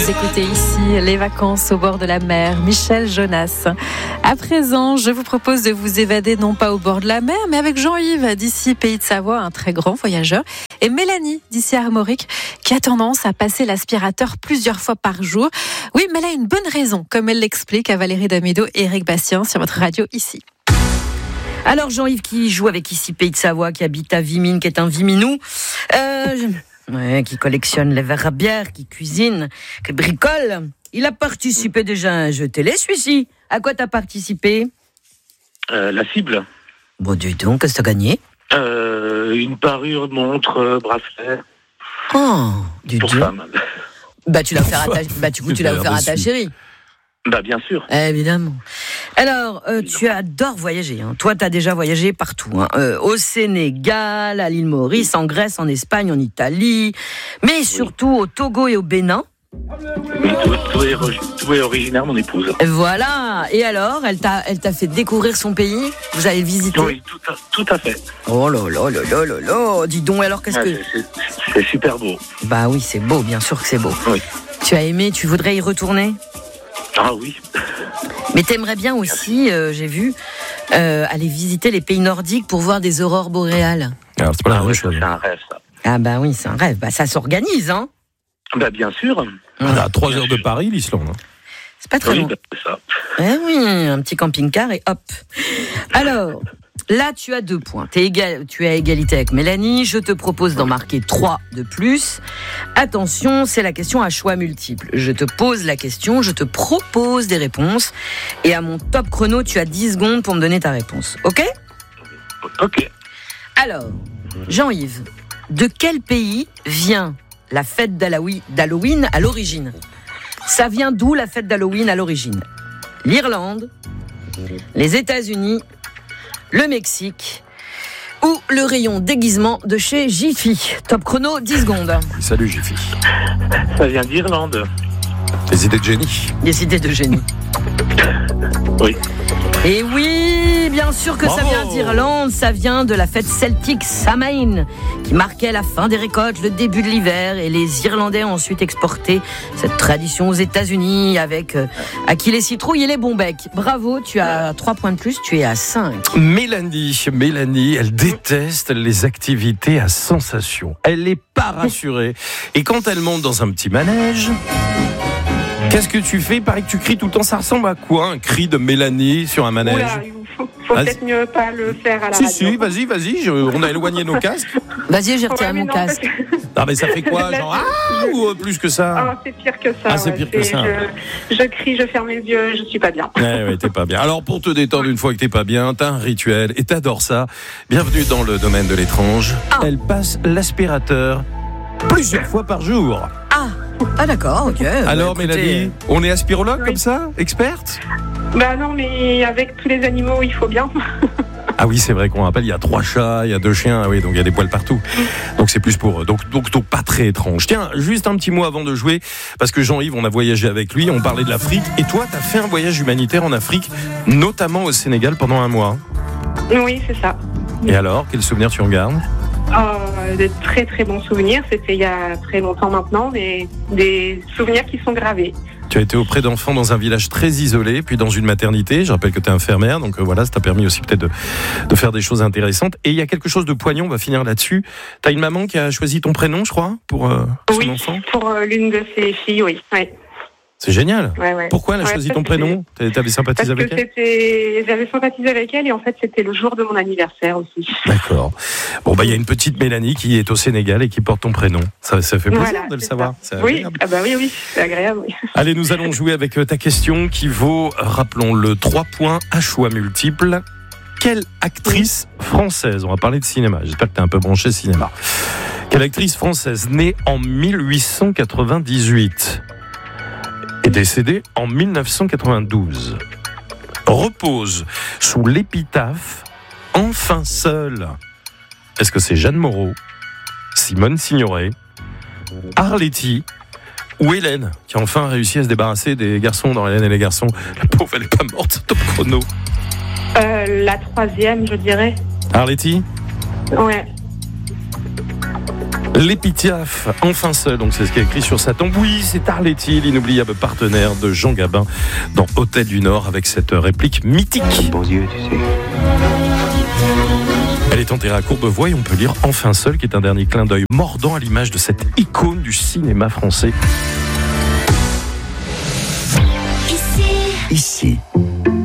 Vous écoutez ici Les Vacances au bord de la mer, Michel Jonas. À présent, je vous propose de vous évader non pas au bord de la mer, mais avec Jean-Yves d'ici Pays de Savoie, un très grand voyageur, et Mélanie d'ici Armorique, qui a tendance à passer l'aspirateur plusieurs fois par jour. Oui, mais elle a une bonne raison, comme elle l'explique à Valérie Damido et Eric Bastien sur votre radio ici. Alors Jean-Yves qui joue avec ici Pays de Savoie, qui habite à Vimines, qui est un Viminou, qui collectionne les verres à bière, qui cuisine, qui bricole. Il a participé déjà à un jeu télé, celui-ci. À quoi t'as participé ? La cible. Bon, dis donc, qu'est-ce que t'as gagné ? Une parure, montre, bracelet. Oh, dis pour donc. femme. Bah, tu l'as offert à ta chérie. Bah, bien sûr. Évidemment. Alors, tu adores voyager. Hein. Toi, tu as déjà voyagé partout. Hein. Au Sénégal, à l'île Maurice, en Grèce, en Espagne, en Italie, mais surtout au Togo et au Bénin. Tout est originaire, mon épouse. Voilà. Et alors, elle t'a fait découvrir son pays ? Vous avez visité ? Oui, tout à fait. Oh là là là là là là. Dis donc, alors qu'est-ce que... C'est super beau. Bah oui, c'est beau, bien sûr que c'est beau. Oui. Tu as aimé, tu voudrais y retourner ? Ah oui. Mais t'aimerais bien aussi, j'ai vu, aller visiter les pays nordiques pour voir des aurores boréales. Alors, c'est pas la vraie chose. C'est un rêve, ça. Ah bah oui, c'est un rêve. Bah ça s'organise, hein. Bah, bien sûr. À 3 heures de Paris, l'Islande. C'est pas très long. Bah, c'est ça. Eh oui, un petit camping-car et hop. Alors, là, tu as 2 points. Tu es à égalité avec Mélanie. Je te propose d'en marquer 3 de plus. Attention, c'est la question à choix multiples. Je te pose la question, je te propose des réponses. Et à mon top chrono, tu as 10 secondes pour me donner ta réponse. Ok ? Ok. Alors, Jean-Yves, de quel pays vient la fête d'Halloween à l'origine ? Ça vient d'où la fête d'Halloween à l'origine ? L'Irlande, les États-Unis, le Mexique ou le rayon déguisement de chez Jiffy. Top chrono, 10 secondes. Salut, Jiffy. Ça vient d'Irlande. Les idées de génie. Des idées de génie. Oui. Et oui, bien sûr que ça vient d'Irlande, ça vient de la fête celtique Samhain, qui marquait la fin des récoltes, le début de l'hiver, et les Irlandais ont ensuite exporté cette tradition aux États-Unis avec à qui les citrouilles et les bons becs. Bravo, tu as 3 points de plus, tu es à 5. Mélanie, elle déteste les activités à sensation. Elle n'est pas rassurée. Et quand elle monte dans un petit manège... Qu'est-ce que tu fais ? Il paraît que tu cries tout le temps. Ça ressemble à quoi, un cri de Mélanie sur un manège ? Oula, faut peut-être mieux pas le faire à la radio. Si, vas-y. On a éloigné nos casques. Vas-y, j'ai retiré mon casque. Non, mais ça fait quoi ? Genre, ou plus que ça ? Ah, c'est pire que ça. C'est pire que ça. Je crie, je ferme les yeux, je suis pas bien. Ouais, t'es pas bien. Alors, pour te détendre une fois que t'es pas bien, t'as un rituel et t'adores ça. Bienvenue dans le domaine de l'étrange. Elle passe l'aspirateur plusieurs fois par jour. Ah d'accord, ok. Alors écoutez, Mélanie, on est aspirologue oui. comme ça ? Experte ? Bah non, mais avec tous les animaux, il faut bien. Ah oui, c'est vrai qu'on rappelle, il y a 3 chats, il y a 2 chiens, oui, donc il y a des poils partout. Donc c'est plus pour eux. Donc pas très étrange. Tiens, juste un petit mot avant de jouer, parce que Jean-Yves, on a voyagé avec lui, on parlait de l'Afrique, et toi, t'as fait un voyage humanitaire en Afrique, notamment au Sénégal pendant 1 mois. Oui, c'est ça. Et alors, quels souvenirs tu en gardes ? De très très bons souvenirs. C'était il y a très longtemps maintenant, mais des souvenirs qui sont gravés. Tu as été auprès d'enfants dans un village très isolé, puis dans une maternité. Je rappelle que tu es infirmière, donc voilà, ça t'a permis aussi peut-être de faire des choses intéressantes. Et il y a quelque chose de poignant, on va finir là-dessus. Tu as une maman qui a choisi ton prénom, je crois, pour son enfant ? Pour l'une de ses filles, oui. C'est génial. Ouais. Pourquoi elle a choisi ton prénom ? T'avais sympathisé avec elle ? J'avais sympathisé avec elle et en fait c'était le jour de mon anniversaire aussi. D'accord. Bon il y a une petite Mélanie qui est au Sénégal et qui porte ton prénom. Ça fait plaisir de le savoir. Oui, oui, c'est agréable. Oui. Allez, nous allons jouer avec ta question qui vaut, rappelons-le, 3 points à choix multiples. Quelle actrice française, on va parler de cinéma, j'espère que t'es un peu branché cinéma. Quelle actrice française née en 1898 est décédée en 1992, repose sous l'épitaphe « Enfin seule ». Est-ce que c'est Jeanne Moreau, Simone Signoret, Arletty ou Hélène, qui a enfin réussi à se débarrasser des garçons dans Hélène et les garçons ? La pauvre, elle n'est pas morte, top chrono. La 3e, je dirais. Arletty ? Ouais. L'épitaphe, enfin seul, donc c'est ce qui est écrit sur sa tombe. Oui, c'est Arletty, l'inoubliable partenaire de Jean Gabin dans Hôtel du Nord, avec cette réplique mythique. Beaux yeux, tu sais. Elle est enterrée à Courbevoie et on peut lire Enfin seul, qui est un dernier clin d'œil mordant à l'image de cette icône du cinéma français. Ici.